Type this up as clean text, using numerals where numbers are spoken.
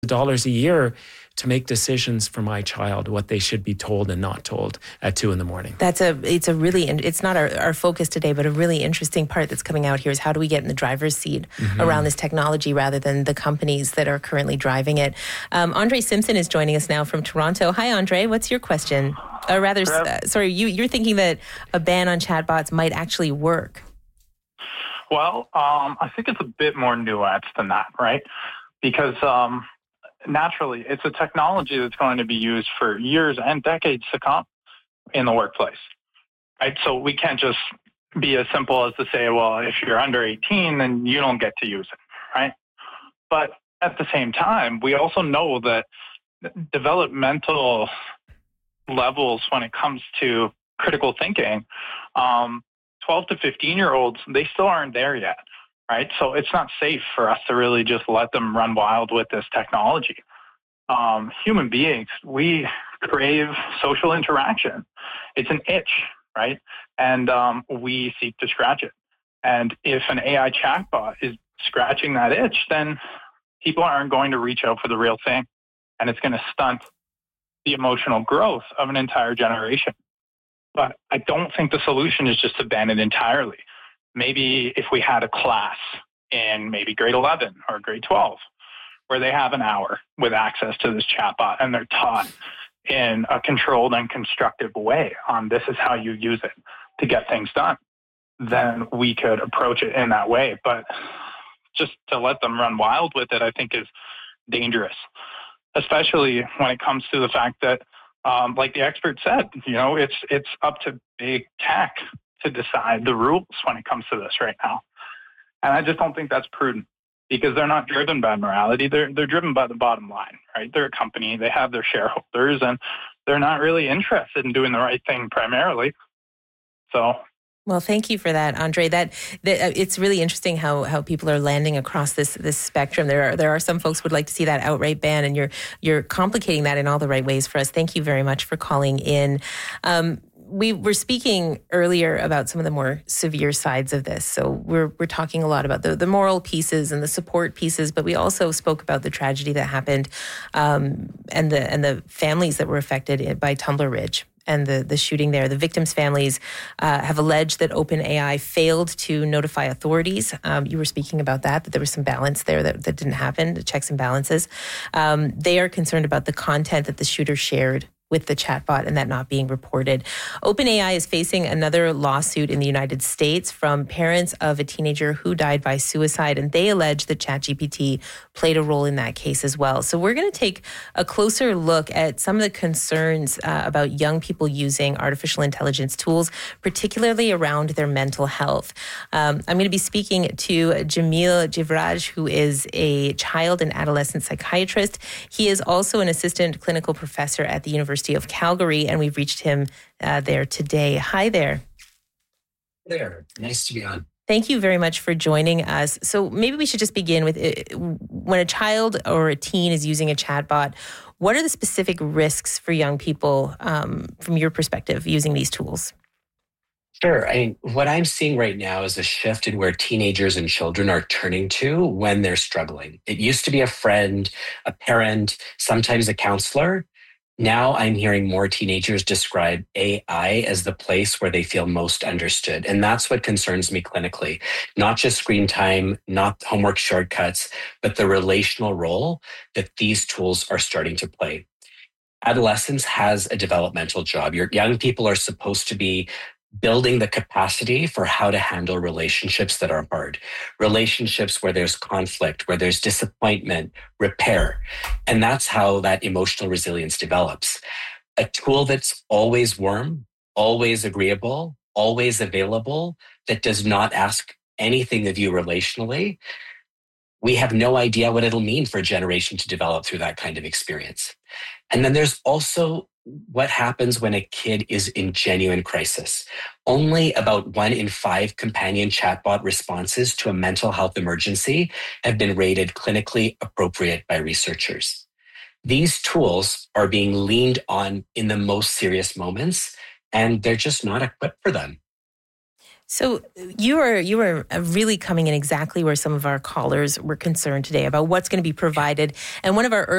dollars a year to make decisions for my child, what they should be told and not told at 2 a.m. It's not our focus today, but a really interesting part that's coming out here is how do we get in the driver's seat around this technology rather than the companies that are currently driving it. Andre Simpson is joining us now from Toronto. Hi, Andre. What's your question? You're thinking that a ban on chatbots might actually work. Well, I think it's a bit more nuanced than that, right? Because naturally, it's a technology that's going to be used for years and decades to come in the workplace, right? So we can't just be as simple as to say, well, if you're under 18, then you don't get to use it, right? But at the same time, we also know that developmental levels when it comes to critical thinking, 12 to 15-year-olds, they still aren't there yet. Right? So it's not safe for us to really just let them run wild with this technology. Human beings, we crave social interaction. It's an itch, right? And we seek to scratch it. And if an AI chatbot is scratching that itch, then people aren't going to reach out for the real thing. And it's going to stunt the emotional growth of an entire generation. But I don't think the solution is just to ban it entirely. Maybe if we had a class in maybe grade 11 or grade 12 where they have an hour with access to this chatbot and they're taught in a controlled and constructive way on this is how you use it to get things done, then we could approach it in that way. But just to let them run wild with it, I think is dangerous, especially when it comes to the fact that, like the expert said, it's up to big tech to decide the rules when it comes to this right now. And I just don't think that's prudent because they're not driven by morality. They're driven by the bottom line, right? They're a company, they have their shareholders, and they're not really interested in doing the right thing primarily. So. Well, thank you for that, Andre. That it's really interesting how people are landing across this spectrum. There are some folks who would like to see that outright ban, and you're complicating that in all the right ways for us. Thank you very much for calling in. We were speaking earlier about some of the more severe sides of this. So we're talking a lot about the moral pieces and the support pieces, but we also spoke about the tragedy that happened and the families that were affected by Tumbler Ridge and the shooting there. The victims' families have alleged that OpenAI failed to notify authorities. You were speaking about that there was some balance there that didn't happen, the checks and balances. They are concerned about the content that the shooter shared with the chatbot and that not being reported. OpenAI is facing another lawsuit in the United States from parents of a teenager who died by suicide, and they allege that ChatGPT played a role in that case as well. So we're going to take a closer look at some of the concerns about young people using artificial intelligence tools, particularly around their mental health. I'm going to be speaking to Jamil Jivraj, who is a child and adolescent psychiatrist. He is also an assistant clinical professor at the University of Calgary, and we've reached him there today. Hi there. There. Nice to be on. Thank you very much for joining us. So maybe we should just begin with when a child or a teen is using a chatbot, what are the specific risks for young people from your perspective using these tools? Sure. What I'm seeing right now is a shift in where teenagers and children are turning to when they're struggling. It used to be a friend, a parent, sometimes a counselor. Now I'm hearing more teenagers describe AI as the place where they feel most understood. And that's what concerns me clinically. Not just screen time, not homework shortcuts, but the relational role that these tools are starting to play. Adolescence has a developmental job. Your young people are supposed to be building the capacity for how to handle relationships that are hard, relationships where there's conflict, where there's disappointment, repair. And that's how that emotional resilience develops. A tool that's always warm, always agreeable, always available, that does not ask anything of you relationally, we have no idea what it'll mean for a generation to develop through that kind of experience. And then there's also what happens when a kid is in genuine crisis. Only about 1 in 5 companion chatbot responses to a mental health emergency have been rated clinically appropriate by researchers. These tools are being leaned on in the most serious moments, and they're just not equipped for them. So you are really coming in exactly where some of our callers were concerned today about what's going to be provided. And one of our